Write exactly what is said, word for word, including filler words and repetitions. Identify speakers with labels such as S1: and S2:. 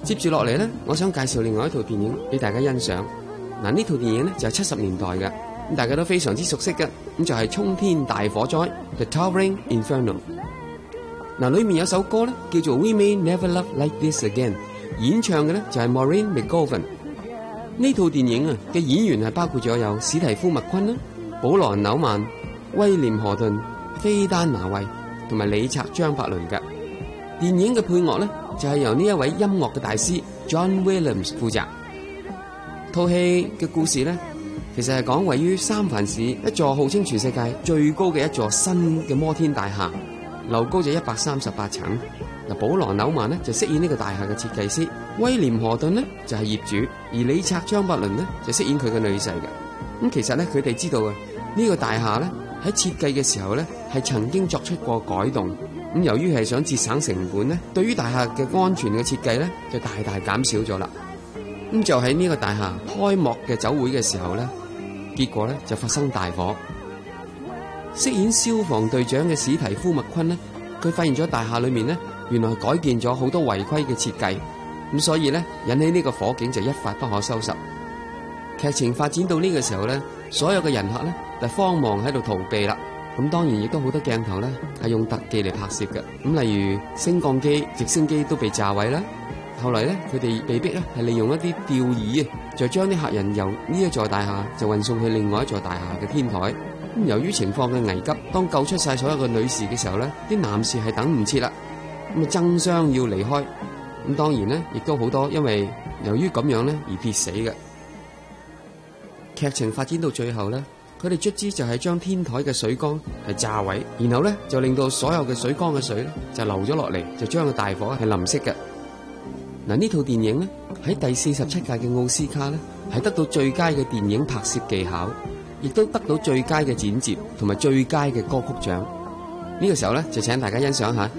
S1: 接住落嚟呢，我想介紹另外一套電影俾大家欣賞。嗱，呢套電影呢就係七十年代嘅，咁大家都非常之熟悉嘅，咁就係《衝天大火災》The Towering Inferno。嗱，裏面有首歌呢叫做 We May Never Love Like This Again， 演唱嘅呢就係 Maureen McGovern。呢套電影啊嘅演員係包括咗有史蒂夫麥昆啦、保羅紐曼、威廉荷頓、菲丹拿衛同埋理察張伯倫嘅。電影嘅配樂呢就係由呢一位音樂嘅大師 John Williams 負責。套戲嘅故事呢，其實係講位於三藩市一座號稱全世界最高嘅一座新嘅摩天大廈，樓高就一百三十八層。嗱，保羅紐曼呢就飾演呢個大廈嘅設計師，威廉荷頓呢就係業主，而理察張伯倫呢就飾演佢嘅女婿嘅。咁其實呢，佢哋知道啊，呢個大廈呢喺設計嘅時候呢係曾經作出過改動。咁由於係想節省成本呢，對於大廈嘅安全嘅設計呢就大大減少咗啦。咁就喺呢個大廈開幕嘅酒會嘅時候呢，結果呢就發生大火。飾演消防隊長嘅史提夫麥昆呢，佢發現咗大廈裏面呢原來改建咗好多違規嘅設計，咁所以呢引起呢個火警就一發不可收拾。劇情發展到呢個時候呢，所有嘅人客呢就慌忙喺度逃避啦。咁當然亦都好多鏡頭呢係用特技嚟拍攝嘅，咁例如升降機、直升機都被炸毀啦。後嚟呢，佢哋被逼咧係利用一啲吊椅啊，就將啲客人由呢一座大廈就運送去另外一座大廈嘅天台。咁由於情況嘅危急，當救出晒所有嘅女士嘅時候呢，啲男士係等唔切啦，咁啊爭相要離開。咁當然呢，亦都好多因為由於咁樣呢而撇死嘅。劇情發展到最後呢，佢哋卒之就係將天台嘅水缸係炸毀，然後呢就令到所有嘅水缸嘅水呢就流咗落嚟，就將個大火係淋熄嘅。嗱，呢套電影呢喺第四十七屆嘅奧斯卡呢係得到最佳嘅電影拍攝技巧，亦都得到最佳嘅剪接同埋最佳嘅歌曲獎。呢個時候呢就請大家欣賞下